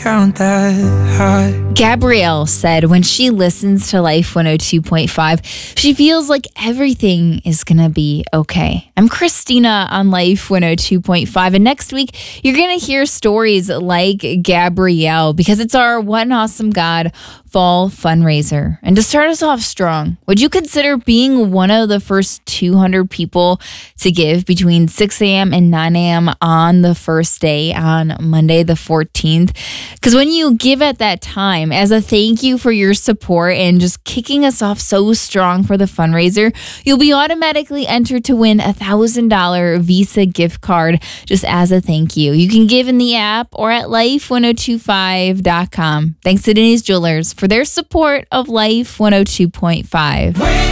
count that high. Gabrielle said when she listens to Life 102.5, she feels like everything is going to be okay. I'm Christina on Life 102.5, and next week you're going to hear stories like Gabrielle because it's our What an Awesome God Fall fundraiser. And to start us off strong, would you consider being one of the first 200 people to give between 6 a.m. and 9 a.m. on the first day on Monday the 14th? Because when you give at that time, as a thank you for your support and just kicking us off so strong for the fundraiser, you'll be automatically entered to win a $1,000 Visa gift card just as a thank you. You can give in the app or at life1025.com. Thanks to Denny's Jewelers for their support of Life 102.5.